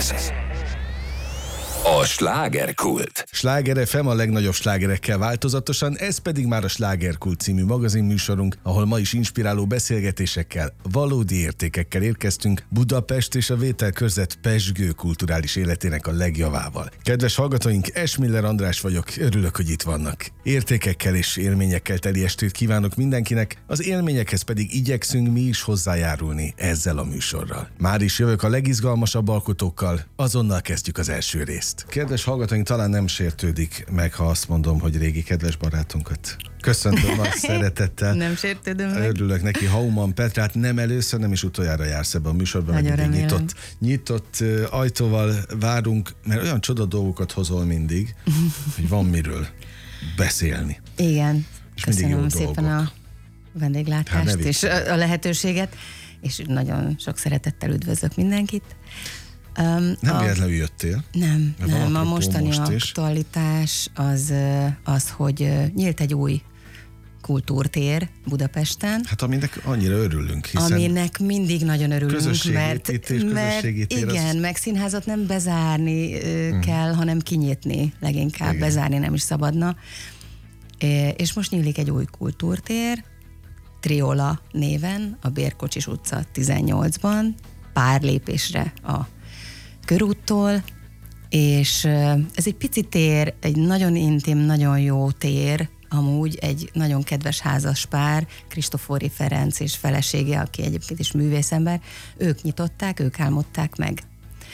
Ez a Slágerkult. Sláger FM a legnagyobb slágerekkel változatosan, ez pedig már a Slágerkult című magazinműsorunk, ahol ma is inspiráló beszélgetésekkel, valódi értékekkel érkeztünk Budapest és a vételkörzet pezsgő kulturális életének a legjavával. Kedves hallgatóink, Esmiller András vagyok, örülök, hogy itt vannak. Értékekkel és élményekkel teli estét kívánok mindenkinek, az élményekhez pedig igyekszünk mi is hozzájárulni ezzel a műsorral. Már is jövök a legizgalmasabb alkotókkal, azonnal kezdjük az első részt. Kedves hallgatóink, talán nem sértődik meg, ha azt mondom, hogy régi kedves barátunkat köszöntöm nagy szeretettel. Nem sértődöm meg. Örülök neki. Hauman Petrát nem először, nem is utoljára jársz ebben a műsorban. Nyitott ajtóval várunk, mert olyan csoda dolgokat hozol mindig, hogy van miről beszélni. Igen. És köszönöm szépen a vendéglátást és a lehetőséget, és nagyon sok szeretettel üdvözlök mindenkit. Nem véletlenül jöttél? Nem. A mostani aktualitás az, hogy nyílt egy új kultúrtér Budapesten. Hát aminek annyira örülünk, hiszen aminek mindig nagyon örülünk, mert igen, meg színházat nem bezárni kell, hanem kinyitni leginkább, igen. Bezárni nem is szabadna. És most nyílik egy új kultúrtér, Triola néven, a Bérkocsis utca 18-ban, pár lépésre a körúttól, és ez egy pici tér, egy nagyon intim, nagyon jó tér, amúgy egy nagyon kedves házaspár, Kristófori Ferenc és felesége, aki egyébként is művészember, ők nyitották, ők álmodták meg.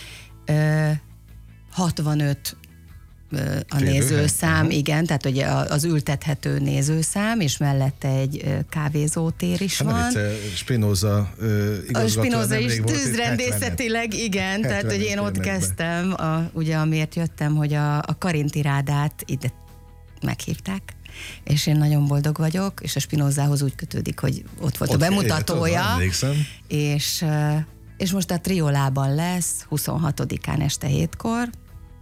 65 a nézőszám, igen, tehát ugye az ültethető nézőszám, és mellette egy kávézótér is van. Spinoza igazgató. A Spinoza is tűzrendészetileg, igen, tehát hogy én ott kezdtem, ugye amiért jöttem, hogy a Karintirádát ide meghívták, és én nagyon boldog vagyok, és a Spinozához úgy kötődik, hogy ott volt a bemutatója, és most a Triolában lesz 26-án este 7-kor,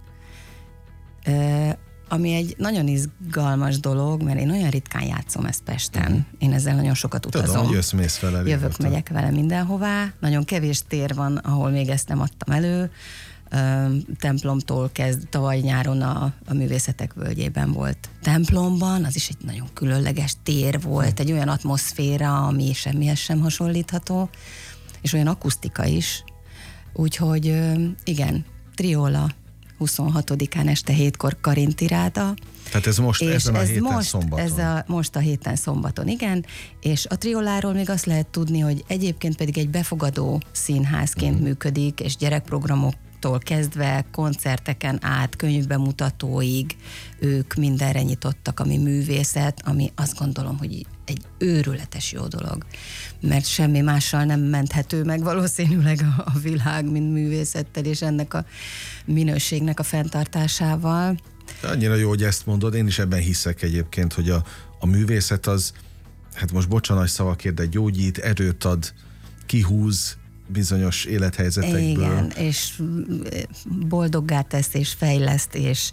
ami egy nagyon izgalmas dolog, mert én olyan ritkán játszom ezt Pesten. Én ezzel nagyon sokat utazom. Tudom, hogy jössz-mész vele. Jövök, megyek vele mindenhová. Nagyon kevés tér van, ahol még ezt nem adtam elő. Templomtól kezd, tavaly nyáron a Művészetek Völgyében volt templomban, az is egy nagyon különleges tér volt, egy olyan atmoszféra, ami semmihez sem hasonlítható, és olyan akusztika is. Úgyhogy igen, Triola 26-án este 7-kor Karintiráda. Tehát ez most ezen a héten szombaton. Most a héten szombaton, igen. És a Trioláról még azt lehet tudni, hogy egyébként pedig egy befogadó színházként működik, és gyerekprogramoktól kezdve koncerteken át, könyvbemutatóig ők mindenre nyitottak, ami művészet, ami azt gondolom, hogy egy őrületes jó dolog. Mert semmi mással nem menthető meg valószínűleg a világ, mint művészettel, és ennek a minőségnek a fenntartásával. Annyira jó, hogy ezt mondod, én is ebben hiszek egyébként, hogy a művészet az, hát most bocsánat szavakért, de gyógyít, erőt ad, kihúz bizonyos élethelyzetekből. Igen, és boldoggá tesz, és fejleszt,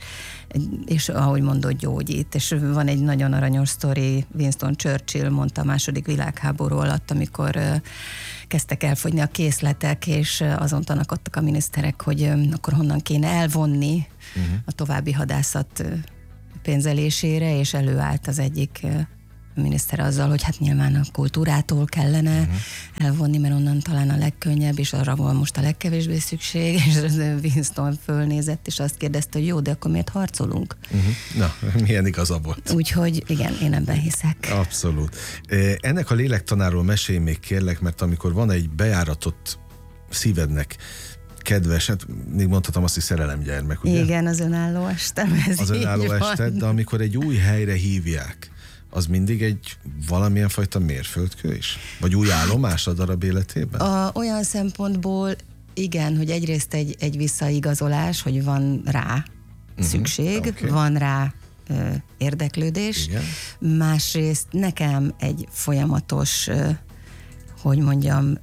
és ahogy mondod, gyógyít. És van egy nagyon aranyos sztori, Winston Churchill mondta a II. Világháború alatt, amikor kezdtek elfogyni a készletek, és azon tanakodtak a miniszterek, hogy akkor honnan kéne elvonni a további hadászat pénzelésére, és előállt az egyik miniszter azzal, hogy hát nyilván a kultúrától kellene elvonni, mert onnan talán a legkönnyebb, és arra van most a legkevésbé szükség, és Winston fölnézett, és azt kérdezte, hogy jó, de akkor miért harcolunk? Na, milyen igaza volt. Úgyhogy igen, én ebben hiszek. Abszolút. Ennek a lélektanáról mesélj még kérlek, mert amikor van egy bejáratott szívednek kedves, hát még mondhatom azt, hogy szerelemgyermek, ugye? Igen, az önálló estem, az önálló ested, de amikor egy új helyre hívják, az mindig egy valamilyen fajta mérföldkő is? Vagy új állomás a darab életében? Olyan szempontból igen, hogy egyrészt egy visszaigazolás, hogy van rá szükség, van rá érdeklődés. Igen. Másrészt nekem egy folyamatos, hogy mondjam,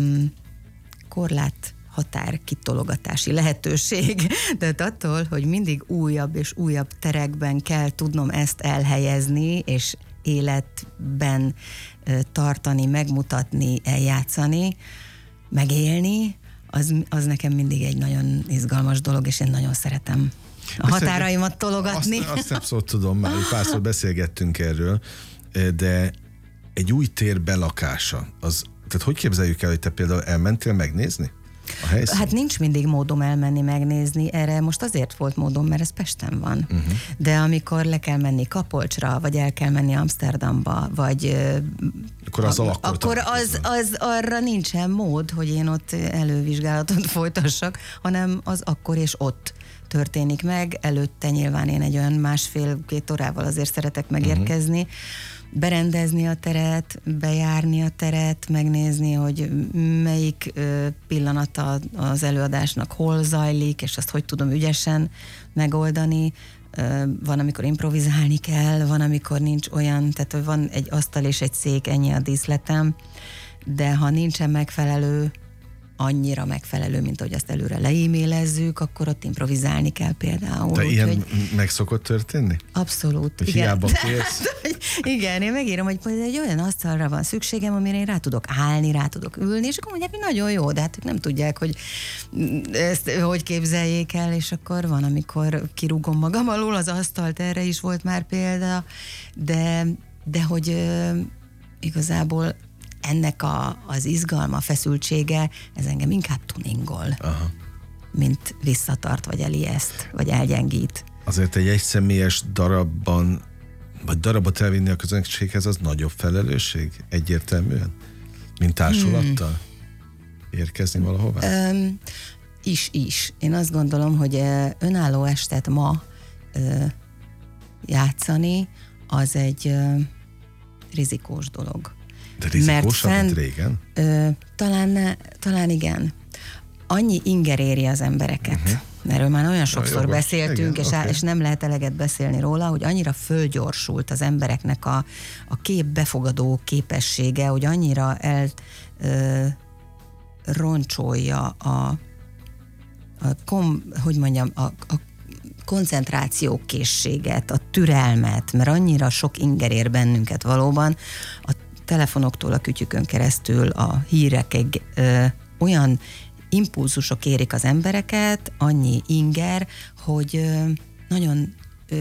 korlát határ kitologatási lehetőség. Tehát attól, hogy mindig újabb és újabb terekben kell tudnom ezt elhelyezni, és életben tartani, megmutatni, eljátszani, megélni, az nekem mindig egy nagyon izgalmas dolog, és én nagyon szeretem a határaimat tologatni. Azt nem szót tudom, már párszor beszélgettünk erről, de egy új tér belakása, tehát hogy képzeljük el, hogy te például elmentél megnézni a helyszínt? Hát nincs mindig módom elmenni megnézni, erre most azért volt módom, mert ez Pesten van. De amikor le kell menni Kapolcsra, vagy el kell menni Amsterdamba, vagy akkor az arra nincsen mód, hogy én ott elővizsgálatot folytassak, hanem az akkor és ott történik meg. Előtte nyilván én egy olyan 1,5-2 órával azért szeretek megérkezni, berendezni a teret, bejárni a teret, megnézni, hogy melyik pillanata az előadásnak hol zajlik, és azt hogy tudom ügyesen megoldani. Van, amikor improvizálni kell, van, amikor nincs olyan, tehát van egy asztal és egy szék, ennyi a díszletem, de ha nincsen megfelelő, annyira megfelelő, mint ahogy azt előre leímélezzük, akkor ott improvizálni kell például. Te ilyen meg szokott történni? Abszolút. Hogy hiába kérsz? Igen, én megírom, hogy egy olyan asztalra van szükségem, amire én rá tudok állni, rá tudok ülni, és akkor mondják, hogy nagyon jó, de hát ők nem tudják, hogy ezt hogy képzeljék el, és akkor van, amikor kirúgom magam alól az asztalt, erre is volt már példa, de hogy igazából ennek az izgalma, feszültsége, ez engem inkább tuningol, mint visszatart, vagy elijeszt, vagy elgyengít. Azért egy egyszemélyes darabban, vagy darabot elvinni a közönséghez, az nagyobb felelősség egyértelműen, mint társulattal érkezni valahová? Is. Én azt gondolom, hogy önálló estet ma játszani, az egy rizikós dolog. De rizikósabb, mint régen? Talán igen. Annyi inger éri az embereket. Erről már olyan sokszor beszéltünk, igen, és nem lehet eleget beszélni róla, hogy annyira fölgyorsult az embereknek a kép befogadó képessége, hogy annyira roncsolja a koncentrációkészséget, a türelmet, mert annyira sok inger ér bennünket valóban, a telefonoktól a kütyükön keresztül a hírekig olyan impulzusok érik az embereket, annyi inger, hogy nagyon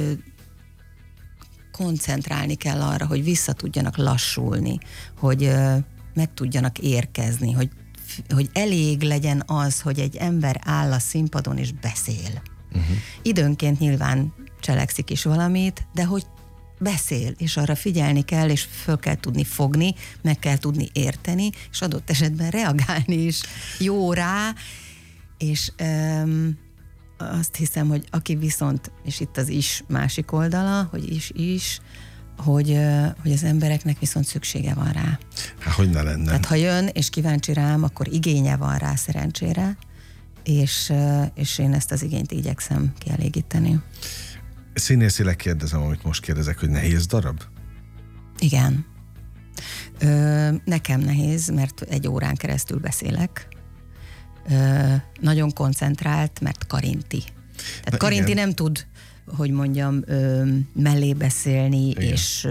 koncentrálni kell arra, hogy vissza tudjanak lassulni, hogy meg tudjanak érkezni, hogy elég legyen az, hogy egy ember áll a színpadon és beszél. Időnként nyilván cselekszik is valamit, de hogy beszél, és arra figyelni kell, és föl kell tudni fogni, meg kell tudni érteni, és adott esetben reagálni is jó rá, és azt hiszem, hogy aki viszont, és itt az is másik oldala, hogy az embereknek viszont szüksége van rá. Hát, hogy ne lenne. Tehát ha jön, és kíváncsi rám, akkor igénye van rá szerencsére, és én ezt az igényt igyekszem kielégíteni. Színészileg kérdezem, amit most kérdezek, hogy nehéz darab? Igen. Nekem nehéz, mert 1 órán keresztül beszélek. Nagyon koncentrált, mert Karinti. Tehát Karinti nem tud, hogy mondjam, mellé beszélni, igen, és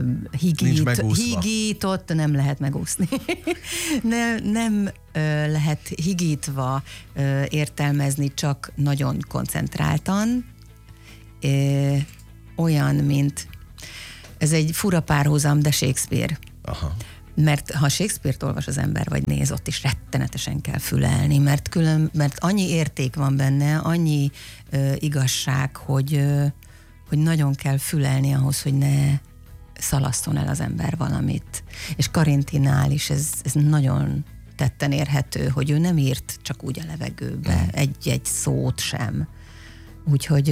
higított nem lehet megúszni. nem lehet higítva értelmezni, csak nagyon koncentráltan. Olyan, mint ez egy fura párhuzam, de Shakespeare. Aha. Mert ha Shakespeare-t olvas az ember, vagy néz, ott is rettenetesen kell fülelni, mert annyi érték van benne, annyi igazság, hogy nagyon kell fülelni ahhoz, hogy ne szalasszon el az ember valamit. És Karintinál is ez nagyon tetten érhető, hogy ő nem írt csak úgy a levegőbe, egy szót sem. Úgyhogy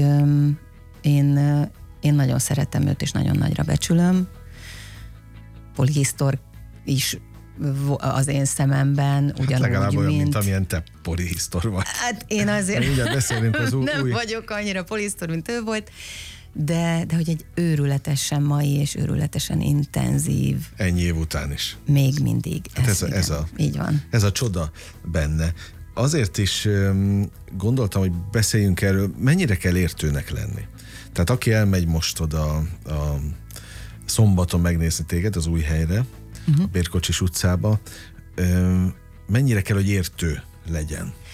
én nagyon szeretem őt, és nagyon nagyra becsülöm. Polihisztor is az én szememben ugyanúgy, legalább olyan, mint amilyen te polihisztor vagy. Hát én azért ugye beszélünk az nem vagyok annyira polihisztor, mint ő volt, de hogy egy őrületesen mai és őrületesen intenzív. Ennyi év után is. Még mindig. Így van. Ez a csoda benne. Azért is gondoltam, hogy beszéljünk erről, mennyire kell értőnek lenni. Tehát aki elmegy most oda a szombaton megnézni téged az új helyre, a Bérkocsis utcába, mennyire kell, hogy értő legyen?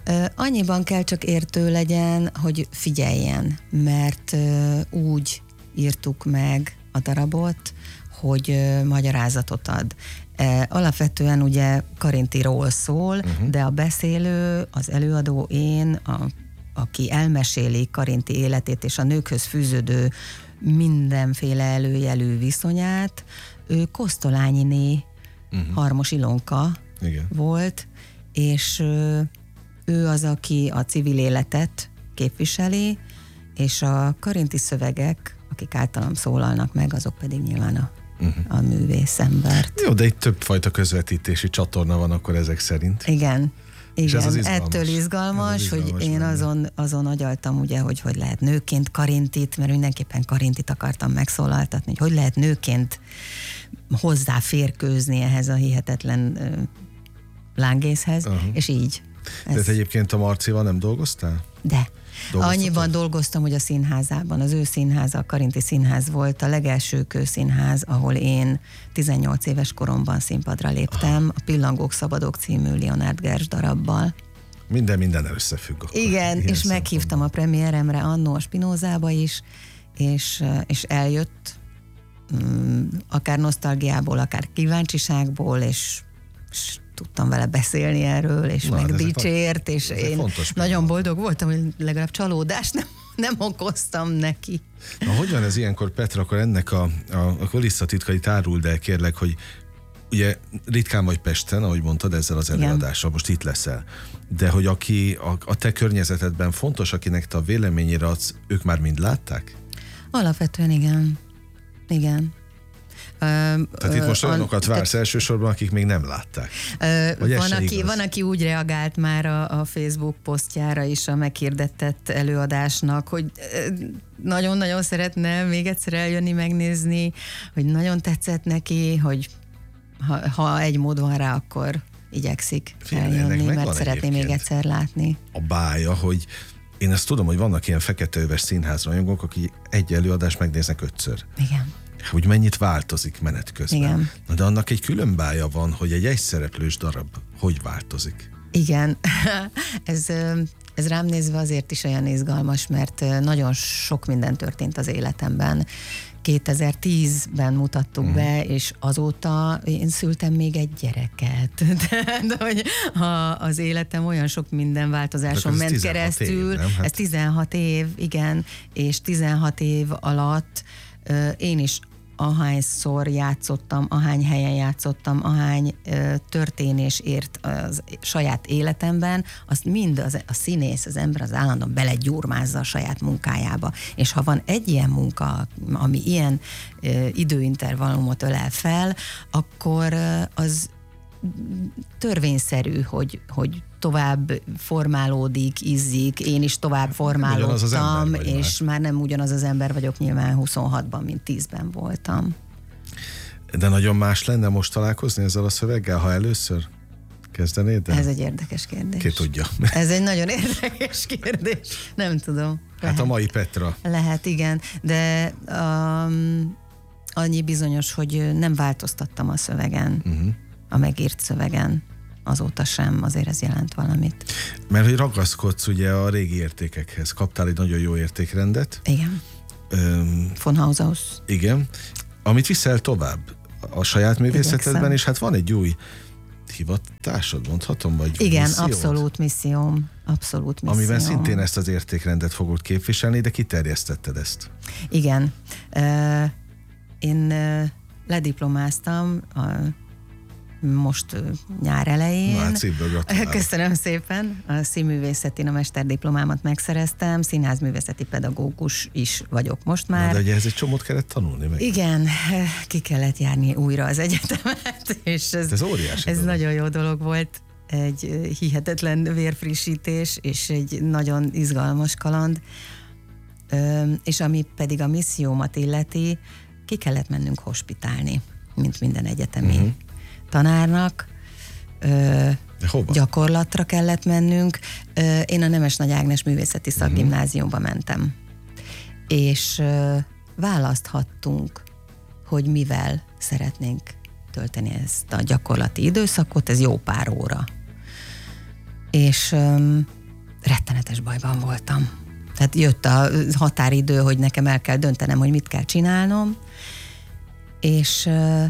Annyiban kell csak értő legyen, hogy figyeljen, mert úgy írtuk meg a darabot, hogy magyarázatot ad. Alapvetően ugye Karintiról szól, de a beszélő, az előadó, én, aki elmeséli Karinti életét és a nőkhöz fűződő mindenféle előjelű viszonyát, ő Kosztolányiné Harmos Ilonka volt, és ő az, aki a civil életet képviseli, és a karinti szövegek, akik általam szólalnak meg, azok pedig nyilván a művész embert. Jó, de itt többfajta közvetítési csatorna van akkor ezek szerint. Igen. Igen, ez ettől izgalmas, hogy én azon agyaltam, ugye, hogy lehet nőként Karintit, mert mindenképpen Karintit akartam megszólaltatni, hogy lehet nőként hozzáférkőzni ehhez a hihetetlen lángészhez, és így. De egyébként a Marcival nem dolgoztál? De. Annyiban dolgoztam, hogy a színházában, az ő színháza, a Karinti Színház volt a legelső kőszínház, ahol én 18 éves koromban színpadra léptem, a Pillangók szabadok című Leonard Gersh darabbal. Minden összefügg. Akkor. Igen, és meghívtam a premieremre annó a Spinozába is, és eljött akár nosztalgiából, akár kíváncsiságból, pillanatból, és tudtam vele beszélni erről, és meg dicsért, és én nagyon boldog voltam, hogy legalább csalódást nem okoztam neki. Na, hogy van ez ilyenkor, Petra, akkor ennek a kulisszatitkait áruld el, kérlek, hogy ugye ritkán vagy Pesten, ahogy mondtad, ezzel az előadással, most itt leszel, de hogy aki a te környezetedben fontos, akinek te a véleményére adsz, ők már mind látták? Alapvetően igen. Igen. Tehát itt most olyanokat vársz elsősorban, akik még nem látták. Van, aki úgy reagált már a Facebook posztjára is a meghirdetett előadásnak, hogy nagyon-nagyon szeretne még egyszer eljönni, megnézni, hogy nagyon tetszett neki, hogy ha egy mód van rá, akkor igyekszik eljönni, mert szeretné még egyszer látni. A bája, hogy én ezt tudom, hogy vannak ilyen feketeöves színházrajongók, akik egy előadást megnéznek 5-ször. Igen. Hogy mennyit változik menet közben. Igen. Na, de annak egy külön bája van, hogy egy egyszereplős darab hogy változik. Igen. Ez rám nézve azért is olyan izgalmas, mert nagyon sok minden történt az életemben. 2010-ben mutattuk be, és azóta én szültem még egy gyereket. De hogy az életem olyan sok minden változáson ment keresztül. Év, ez 16 év, igen, és 16 év alatt én is ahányszor játszottam, ahány helyen játszottam, ahány történés ért a saját életemben, azt mind a színész, az ember az állandóan belegyurmázza a saját munkájába. És ha van egy ilyen munka, ami ilyen időintervallumot ölel fel, akkor az törvényszerű, hogy tovább formálódik, izzik, én is tovább formálódtam, és már nem ugyanaz az ember vagyok nyilván 26-ban, mint 10-ben voltam. De nagyon más lenne most találkozni ezzel a szöveggel, ha először kezdenéd? De... Ez egy érdekes kérdés. Ki tudja. Ez egy nagyon érdekes kérdés. Nem tudom. Hát a mai Petra. Lehet, igen, de annyi bizonyos, hogy nem változtattam a szövegen, a megírt szövegen. Azóta sem, azért ez jelent valamit. Mert hogy ragaszkodsz ugye a régi értékekhez. Kaptál egy nagyon jó értékrendet. Igen. Von Haushaus. Igen. Amit viszel tovább a saját művészetedben, Igyekszem. és hát van egy új hivatásod, mondhatom, vagy igen, missziód? abszolút misszióm. Amiben szintén ezt az értékrendet fogod képviselni, de kiterjesztetted ezt. Igen. Én lediplomáztam most nyár elején. Hát szívből gratulálok. Köszönöm szépen. A színművészetén a mesterdiplomámat megszereztem, színházművészeti pedagógus is vagyok most már. Na, de ugye ez egy csomót kellett tanulni meg. Igen, ki kellett járni újra az egyetemet, és ez óriási ez dolog. nagyon jó dolog volt. Egy hihetetlen vérfrissítés, és egy nagyon izgalmas kaland. És ami pedig a missziómat illeti, ki kellett mennünk hospitálni, mint minden egyetemi tanárnak. Gyakorlatra kellett mennünk. Én a Nemes Nagy Ágnes Művészeti Szakgimnáziumba mentem. És választhattunk, hogy mivel szeretnénk tölteni ezt a gyakorlati időszakot, ez jó pár óra. és rettenetes bajban voltam. Tehát jött a határidő, hogy nekem el kell döntenem, hogy mit kell csinálnom, és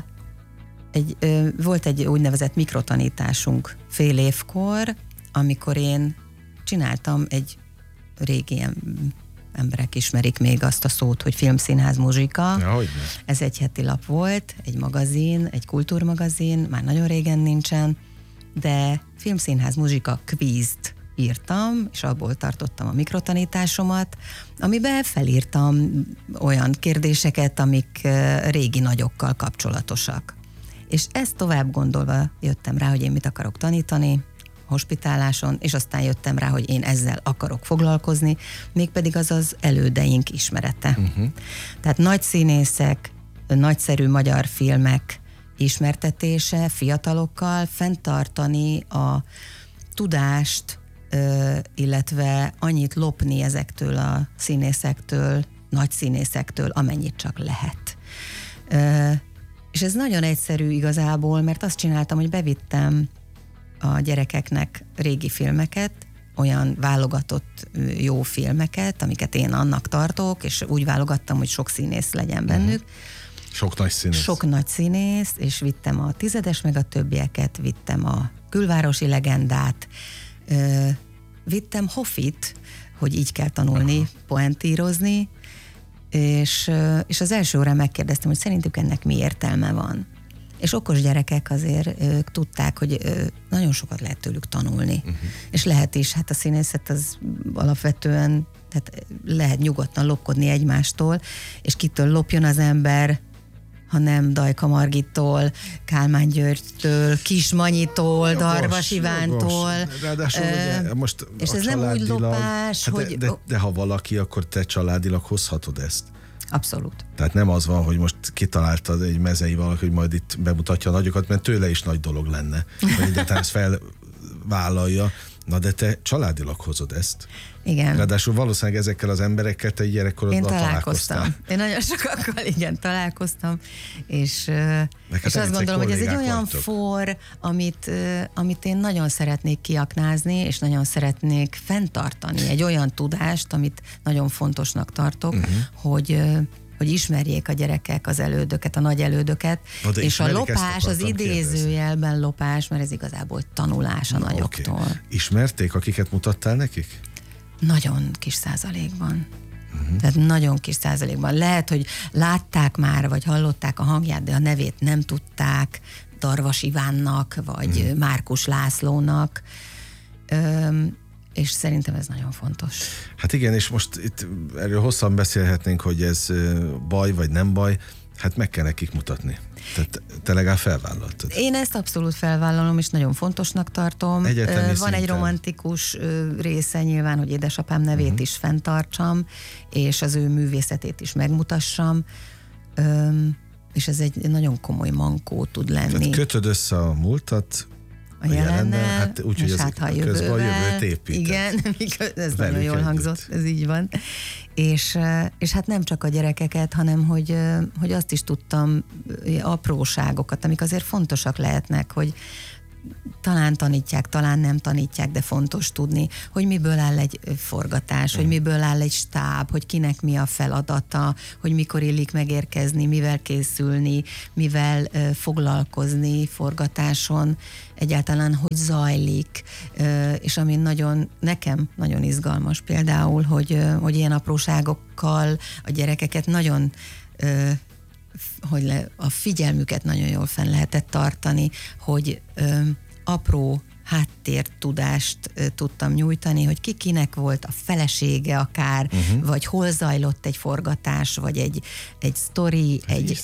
volt egy úgynevezett mikrotanításunk fél évkor, amikor én csináltam egy régi emberek ismerik még azt a szót, hogy filmszínház muzsika. Ja, ez egy heti lap volt, egy magazin, egy kultúrmagazin, már nagyon régen nincsen, de filmszínház muzsika kvízt írtam, és abból tartottam a mikrotanításomat, amiben felírtam olyan kérdéseket, amik régi nagyokkal kapcsolatosak. És ezt tovább gondolva jöttem rá, hogy én mit akarok tanítani, hospitáláson, és aztán jöttem rá, hogy én ezzel akarok foglalkozni, mégpedig az elődeink ismerete. Tehát nagy színészek, nagyszerű magyar filmek ismertetése fiatalokkal, fenntartani a tudást, illetve annyit lopni ezektől a színészektől, nagy színészektől, amennyit csak lehet. És ez nagyon egyszerű igazából, mert azt csináltam, hogy bevittem a gyerekeknek régi filmeket, olyan válogatott jó filmeket, amiket én annak tartok, és úgy válogattam, hogy sok színész legyen bennük. Sok nagy színész. Sok nagy színész, és vittem a Tizedes, meg a többieket, vittem a Külvárosi legendát, vittem Hoffit, hogy így kell tanulni, poentírozni, és az első órán megkérdeztem, hogy szerintük ennek mi értelme van. És okos gyerekek azért ők tudták, hogy nagyon sokat lehet tőlük tanulni. És lehet is, hát a színészet az alapvetően, tehát lehet nyugodtan lopkodni egymástól, és kitől lopjon az ember, ha nem Dajka Margittól, Kálmán Györgytől, Kis Manyitól, Darvas Ivántól. Ráadásul most és ez nem úgy lopás, hát hogy... De ha valaki, akkor te családilag hozhatod ezt. Abszolút. Tehát nem az van, hogy most kitaláltad egy mezei valaki, hogy majd itt bemutatja a nagyokat, mert tőle is nagy dolog lenne, hogy egyáltalán ezt felvállalja. Na de te családilag hozod ezt. Igen. Ráadásul valószínűleg ezekkel az emberekkel te gyerekkorodban találkoztál. Én nagyon sokakkal találkoztam, és azt gondolom, hogy ez egy olyan for, amit én nagyon szeretnék kiaknázni, és nagyon szeretnék fenntartani. Egy olyan tudást, amit nagyon fontosnak tartok, hogy ismerjék a gyerekek az elődöket, a nagy elődöket, és a lopás, az idézőjelben lopás, mert ez igazából tanulás a nagyoktól. Ismerték, akiket mutattál nekik? Nagyon kis százalékban. Tehát nagyon kis százalékban. Lehet, hogy látták már, vagy hallották a hangját, de a nevét nem tudták, Darvas Ivánnak, vagy Márkus Lászlónak, és szerintem ez nagyon fontos. Hát igen, és most itt erről hosszan beszélhetnénk, hogy ez baj, vagy nem baj, hát meg kell nekik mutatni. Tehát te legalább felvállaltad. Én ezt abszolút felvállalom, és nagyon fontosnak tartom. Egyetemi Van egy romantikus része nyilván, hogy édesapám nevét is fenntartsam, és az ő művészetét is megmutassam, és ez egy nagyon komoly mankó tud lenni. Tehát kötöd össze a múltat, a jelennel, hát úgy, hogy hát ha közben a jövőt építed. Igen, ez nagyon jól hangzott, ez így van. És hát nem csak a gyerekeket, hanem hogy azt is tudtam, apróságokat, amik azért fontosak lehetnek, hogy talán tanítják, talán nem tanítják, de fontos tudni, hogy miből áll egy forgatás, hogy miből áll egy stáb, hogy kinek mi a feladata, hogy mikor illik megérkezni, mivel készülni, mivel foglalkozni forgatáson, egyáltalán hogy zajlik, és ami nekem nagyon izgalmas például, hogy ilyen apróságokkal a gyerekeket nagyon a figyelmüket nagyon jól fenn lehetett tartani, hogy apró háttértudást tudtam nyújtani, hogy kinek volt a felesége akár, vagy hol zajlott egy forgatás, vagy egy sztori, egy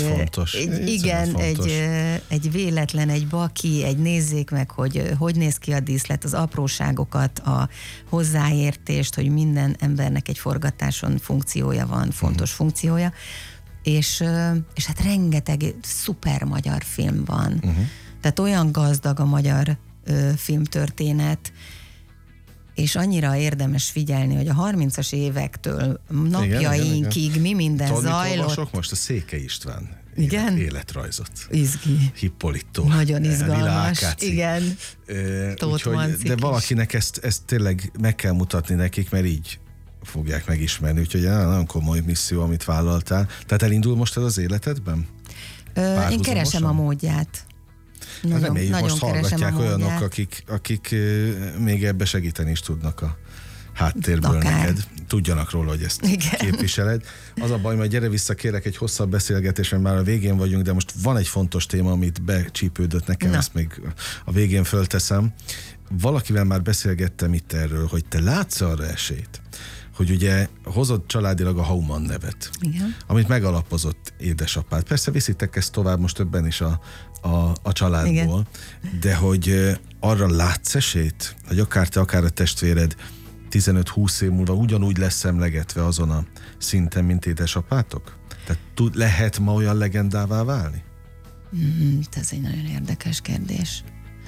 véletlen, egy baki, egy nézzék meg, hogy néz ki a díszlet, az apróságokat, a hozzáértést, hogy minden embernek egy forgatáson funkciója van, fontos funkciója, és hát rengeteg szuper magyar film van. Tehát olyan gazdag a magyar filmtörténet, és annyira érdemes figyelni, hogy a 30-as évektől napjainkig mi minden zajlott. Olvasok most a Székely István életrajzot. Izgi. Hippolitó. Nagyon izgalmas. Igen. Úgyhogy, de valakinek ezt tényleg meg kell mutatni nekik, mert így fogják megismerni. Úgyhogy nagyon komoly misszió, amit vállaltál. Tehát elindul most ez az életedben? Én keresem a módját. Reméljük, most hallgatják olyanok, akik még ebbe segíteni is tudnak a háttérből neked. Tudjanak róla, hogy ezt képviseled. Az a baj, mert gyere vissza, kérek egy hosszabb beszélgetésen, már a végén vagyunk, de most van egy fontos téma, amit becsípődött nekem, ezt még a végén fölteszem. Valakivel már beszélgettem itt erről, hogy te látsz arra esélyt, hogy ugye hozod családilag a Hauman nevet, amit megalapozott édesapád. Persze viszitek ezt tovább most többen is a családból, de hogy arra látsz esélyt, hogy akár te, akár a testvéred 15-20 év múlva ugyanúgy lesz emlegetve azon a szinten, mint édesapátok? Tehát lehet ma olyan legendává válni? Ez egy nagyon érdekes kérdés.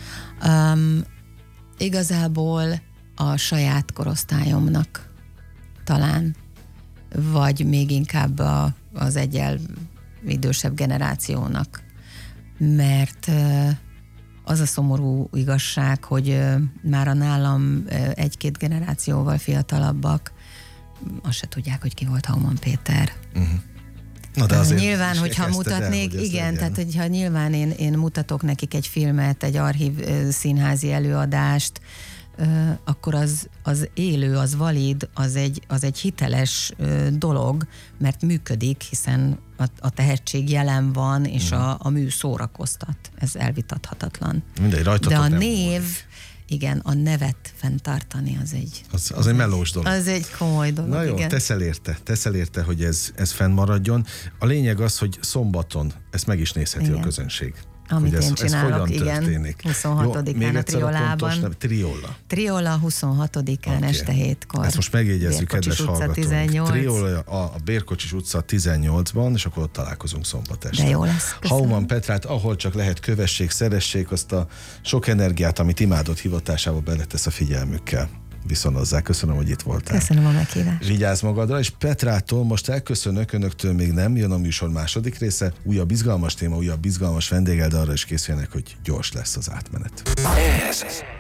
Igazából a saját korosztályomnak talán, vagy még inkább az egyel idősebb generációnak. Mert az a szomorú igazság, hogy már a nálam egy-két generációval fiatalabbak azt se tudják, hogy ki volt Hauman Péter. Na de azért nyilván, hogyha mutatnék, tehát hogyha nyilván én mutatok nekik egy filmet, egy archív színházi előadást, akkor az élő, az valid, az egy hiteles dolog, mert működik, hiszen a tehetség jelen van, és a mű szórakoztat. Ez elvitathatatlan. De a név, igen, a nevet fenntartani az egy melós dolog. Az egy komoly dolog. Na jó, igen. teszel érte, hogy ez fennmaradjon. A lényeg az, hogy szombaton ezt meg is nézheti a közönség. Amit én csinálok, igen. Történik. 26-án a Triollában. Triolla 26-án este 7-kor. Ezt most megjegyezzük, kedves hallgatók. Triolla a Bérkocsis utca 18-ban, és akkor ott találkozunk szombat este. De jó lesz. Hauman Petrát, ahol csak lehet, kövessék, szeressék azt a sok energiát, amit imádott hivatásába beletesz a figyelmükkel. Viszonozzá. Köszönöm, hogy itt voltál. Köszönöm a meghívást. Vigyázz magadra, és Petrától most elköszönök, önöktől még nem, jön a műsor második része, újabb izgalmas téma, újabb izgalmas vendéggel, de arra is készüljenek, hogy gyors lesz az átmenet. Ez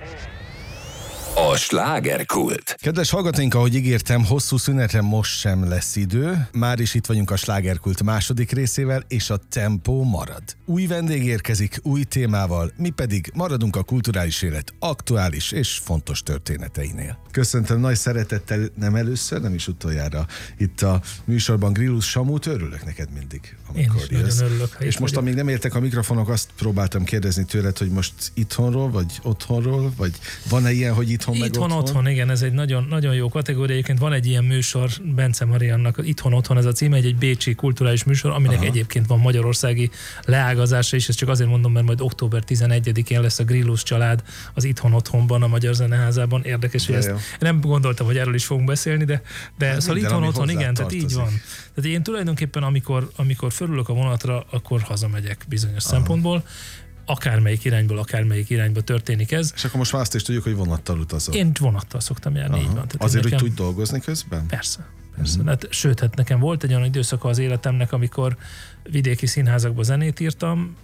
a slágerkult. Kedves hallgatóink, ahogy ígértem, hosszú szünetre most sem lesz idő. Már is itt vagyunk a slágerkult második részével, és a tempó marad. Új vendég érkezik, új témával, mi pedig maradunk a kulturális élet aktuális és fontos történeteinél. Köszöntöm nagy szeretettel, nem először, nem is utoljára itt a műsorban Grillus Samut, örülök neked mindig, amikor én is jössz. nagyon örülök, és most, amíg nem értek a mikrofonok, azt próbáltam kérdezni tőled, hogy most itthonról, vagy otthonról, vagy van-e ilyen, hogy itthon, igen, ez egy nagyon, nagyon jó kategória. Egyébként van egy ilyen műsor, Bence Mariannak, Itthon ez a címe, egy bécsi kulturális műsor, aminek egyébként van magyarországi leágazása is, ezt csak azért mondom, mert majd október 11-én lesz a Grillus család az Itthon a Magyar Zeneházában. Érdekes, hogy ezt nem gondoltam, hogy erről is fogunk beszélni, de szóval Itthon, igen, tehát így van. Tehát én tulajdonképpen, amikor fölülök a vonatra, akkor hazamegyek bizonyos szempontból. Akármelyik irányba történik ez. És akkor most már azt is tudjuk, hogy vonattal utazol. Én vonattal szoktam járni, így van. Tehát azért, hogy tudj dolgozni közben? Persze. Hát, sőt, nekem volt egy olyan időszaka az életemnek, amikor vidéki színházakban zenét írtam,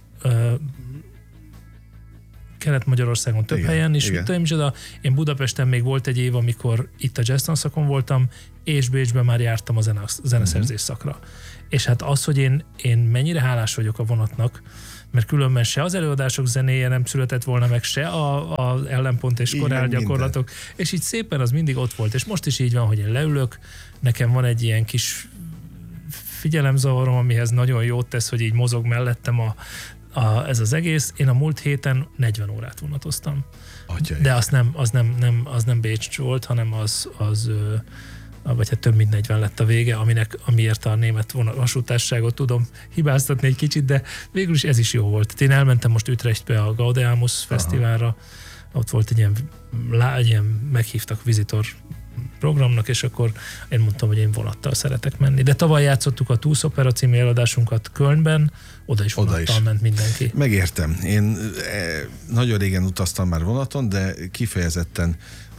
Kelet-Magyarországon több helyen is. Én Budapesten még volt egy év, amikor itt a jazz tanszakon voltam, és Bécsben már jártam a zeneszerzés szakra. És hát az, hogy én mennyire hálás vagyok a vonatnak, mert különben se az előadások zenéje nem született volna meg, se az ellenpont és korál gyakorlatok, és így szépen az mindig ott volt. És most is így van, hogy én leülök, nekem van egy ilyen kis figyelemzavarom, amihez nagyon jót tesz, hogy így mozog mellettem ez az egész. Én a múlt héten 40 órát vonatoztam. De az nem Bécs volt, hanem vagy hát több mint 40 lett a vége, amiért a német vasútárságot tudom hibáztatni egy kicsit, de végül is ez is jó volt. Én elmentem most Utrechtbe a Gaudeamus fesztiválra, ott volt egy ilyen meghívtak vizitor programnak, és akkor én mondtam, hogy én vonattal szeretek menni. De tavaly játszottuk a Túsz Opera című eladásunkat Kölnben, oda is vonattal ment mindenki. Megértem. Én nagyon régen utaztam már vonaton, de kifejezetten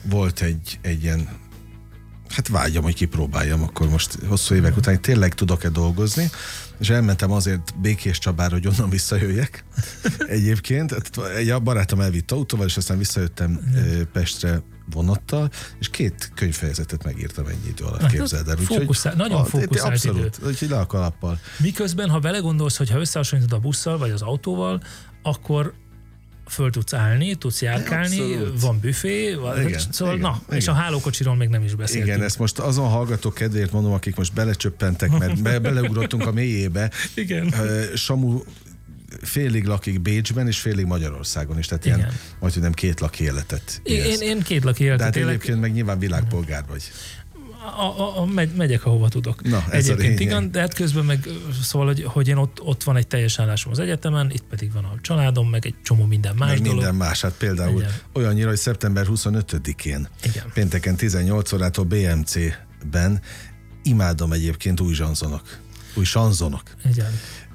volt egy ilyen, hát vágyam, hogy kipróbáljam, akkor most hosszú évek után tényleg tudok-e dolgozni, és elmentem azért Békés Csabára, hogy onnan visszajöjjek. Egyébként egy barátom elvitt autóval, és aztán visszajöttem Pestre vonattal, és 2 könyvfejezetet megírtam ennyi idő alatt, képzeld el. Nagyon fókuszált abszolút, idő. Úgyhogy le a kalappal. Miközben, ha belegondolsz, hogy ha összehasonlítod a busszal, vagy az autóval, akkor föl tudsz állni, tudsz járkálni, van büfé, szóval igen. És a hálókocsiról még nem is beszéltünk. Igen, ezt most azon hallgatók kedvéért mondom, akik most belecsöppentek, mert beleugrottunk a mélyébe. Igen. Samu félig lakik Bécsben, és félig Magyarországon is, tehát ilyen, majd nem 2 laki életet élsz. Én 2 laki életet élek. Tehát egyébként meg nyilván világpolgár vagy. Megyek, ahova tudok. Na, egyébként igen, de hát közben meg szóval, hogy én ott van egy teljes állásom az egyetemen, itt pedig van a családom, meg egy csomó minden más dolog. Minden más, hát például olyannyira, hogy szeptember 25-én, pénteken 18 órától BMC-ben imádom egyébként új sanzonok. Igen.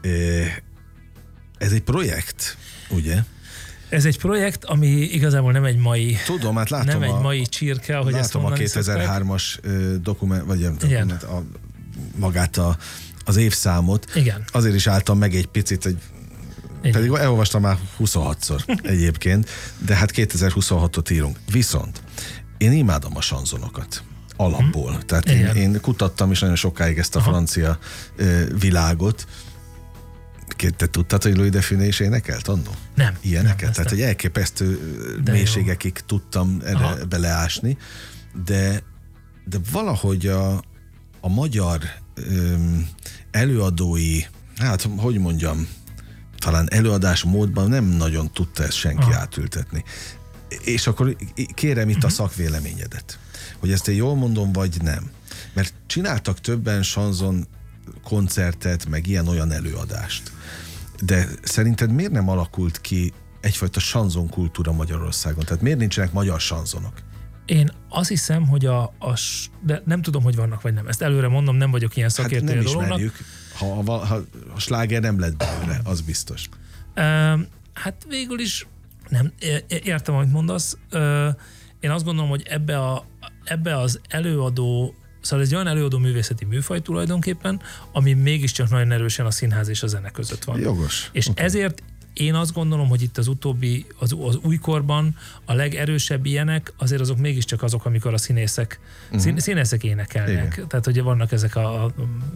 Ez egy projekt, ugye? Ez egy projekt, ami igazából nem egy mai... Tudom, hát látom nem egy mai csirke, ahogy ezt mondani szokták. Látom a 2003-as dokument, vagy nem dokument, magát az évszámot. Igen. Azért is álltam meg egy picit, pedig elolvastam már 26-szor egyébként, de hát 2026-ot írunk. Viszont én imádom a sanzonokat. Alapból. Tehát én kutattam is nagyon sokáig ezt a francia világot. Te tudtad, hogy Louis de Funès is énekelt annó? Nem. Ilyeneket? Nem, tehát, hogy elképesztő mélységekig tudtam erre beleásni, de valahogy a magyar előadói, hát hogy mondjam, talán előadás módban nem nagyon tudta ezt senki átültetni. És akkor kérem itt a szakvéleményedet, hogy ezt én jól mondom, vagy nem. Mert csináltak többen sanzon koncertet, meg ilyen-olyan előadást. De szerinted miért nem alakult ki egyfajta sanzonkultúra Magyarországon? Tehát miért nincsenek magyar sanzonok? Én azt hiszem, hogy de nem tudom, hogy vannak vagy nem. Ezt előre mondom, nem vagyok ilyen szakértője nem dolognak. Ismerjük, ha a sláger nem lett belőle, az biztos. Hát végül is nem, értem, amit mondasz. Én azt gondolom, hogy ebbe az előadó, szóval ez egy olyan előadó művészeti műfaj tulajdonképpen, ami mégiscsak nagyon erősen a színház és a zene között van. Jogos. És ezért én azt gondolom, hogy itt az utóbbi, az újkorban a legerősebb ilyenek, azért azok mégiscsak azok, amikor a színészek énekelnek. Igen. Tehát, hogy vannak ezek a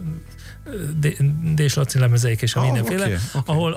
Dés Laci lemezeik és a mindenféle, okay.